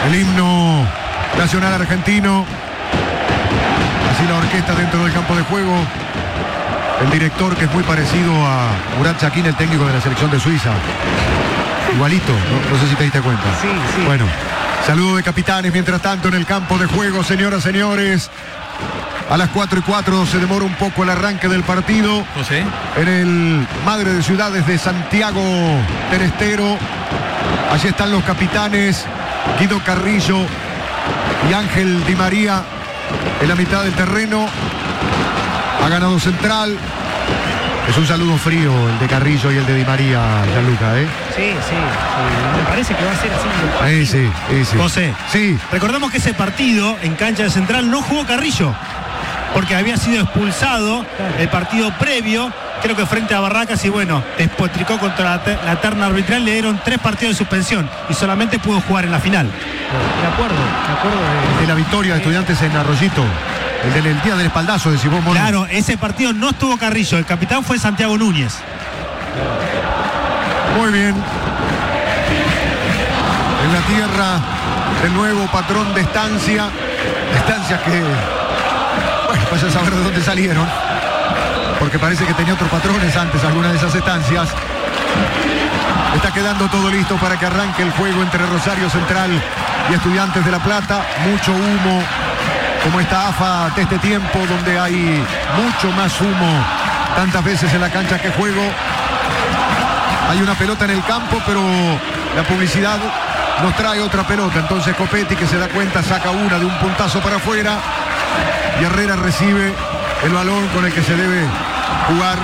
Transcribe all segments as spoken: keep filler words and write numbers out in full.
El himno nacional argentino. Así la orquesta dentro del campo de juego. El director, que es muy parecido a Murat Yakin, el técnico de la selección de Suiza. Igualito, no, no sé si te diste cuenta. Sí, sí. Bueno, saludo de capitanes mientras tanto en el campo de juego, señoras, señores. A las cuatro y cuatro se demora un poco el arranque del partido. José. En el Madre de Ciudades de Santiago del Estero. Allí están los capitanes Guido Carrillo y Ángel Di María en la mitad del terreno. Ha ganado Central. Es un saludo frío el de Carrillo y el de Di María, Gianluca, ¿eh? Sí, sí, sí. Me parece que va a ser así. Eh, sí, eh, sí. José, sí. Recordemos que ese partido en cancha de Central no jugó Carrillo, porque había sido expulsado el partido previo, creo que frente a Barracas, y bueno, despotricó contra la, te la terna arbitral, le dieron tres partidos de suspensión y solamente pudo jugar en la final. De acuerdo, de acuerdo. De, de la victoria de Estudiantes en Arroyito. El del el día del espaldazo, decís vos, Mono. Claro, ese partido no estuvo Carrillo, el capitán fue Santiago Núñez. Muy bien. En la tierra del nuevo patrón de estancia. Estancias que, bueno, vaya a saber de dónde salieron. Porque parece que tenía otros patrones antes, algunas de esas estancias. Está quedando todo listo para que arranque el juego entre Rosario Central y Estudiantes de La Plata. Mucho humo, como esta A F A de este tiempo, donde hay mucho más humo tantas veces en la cancha que juego. Hay una pelota en el campo, pero la publicidad nos trae otra pelota. Entonces Copetti, que se da cuenta, saca una de un puntazo para afuera y Herrera recibe el balón con el que se debe jugar.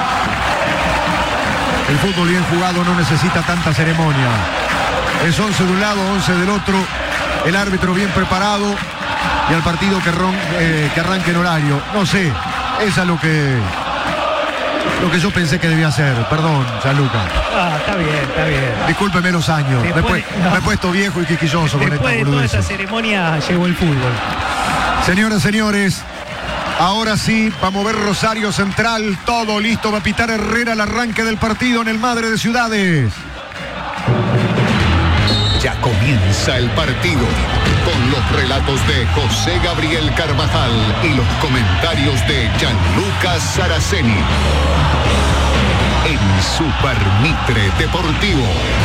El fútbol bien jugado no necesita tanta ceremonia. Es once de un lado, once del otro. El árbitro bien preparado y al partido que, ron, eh, que arranque en horario. No sé, esa es lo que lo que yo pensé que debía hacer. Perdón, Gianluca. Ah, está bien, está bien. Discúlpeme los años. Después, Después, no. me he puesto viejo y quisquilloso con esta Después de toda boludez. esa ceremonia llegó el fútbol. Señoras, señores, ahora sí, va a mover Rosario Central. Todo listo, va a pitar Herrera el arranque del partido en el Madre de Ciudades. Ya comienza el partido con los relatos de José Gabriel Carvajal y los comentarios de Gianluca Saraceni en Super Mitre Deportivo.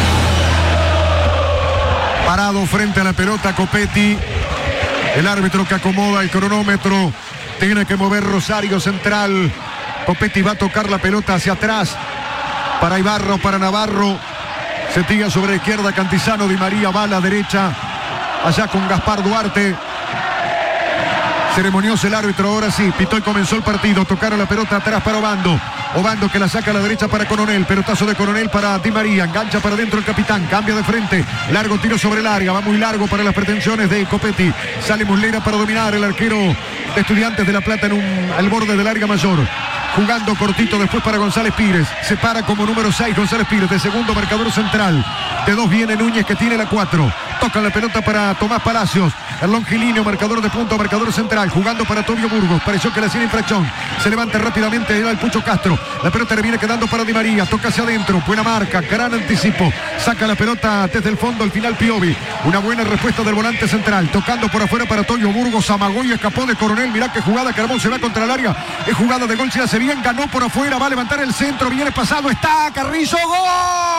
Parado frente a la pelota Copetti. El árbitro que acomoda el cronómetro. Tiene que mover Rosario Central. Copetti va a tocar la pelota hacia atrás. Para Ibarra o para Navarro. Se tira sobre la izquierda Cantizano. Di María va a la derecha. Allá con Gaspar Duarte. Ceremonioso el árbitro, ahora sí. Pitó y comenzó el partido. Tocaron la pelota atrás para Obando. Obando que la saca a la derecha para Coronel. Pelotazo de Coronel para Di María. Engancha para adentro el capitán. Cambia de frente. Largo tiro sobre el área. Va muy largo para las pretensiones de Copetti. Sale Muslera para dominar. El arquero de Estudiantes de La Plata en un, al borde del área mayor. Jugando cortito después para González Pires. Se para como número seis González Pires. De segundo marcador central. De dos viene Núñez, que tiene la cuatro. Toca la pelota para Tomás Palacios. El longilíneo, marcador de punto, marcador central. Jugando para Tobio Burgos. Pareció que le hacía infracción. Se levanta rápidamente. Era el Pucho Castro. La pelota le viene quedando para Di María. Toca hacia adentro. Buena marca. Gran anticipo. Saca la pelota desde el fondo. Al final Piovi. Una buena respuesta del volante central. Tocando por afuera para Tobio Burgos. Amagó y escapó de Coronel. Mirá qué jugada. Carbón se va contra el área. Es jugada de gol. Se hace bien. Ganó por afuera. Va a levantar el centro. Viene pasado. Está Carrillo. ¡Gol!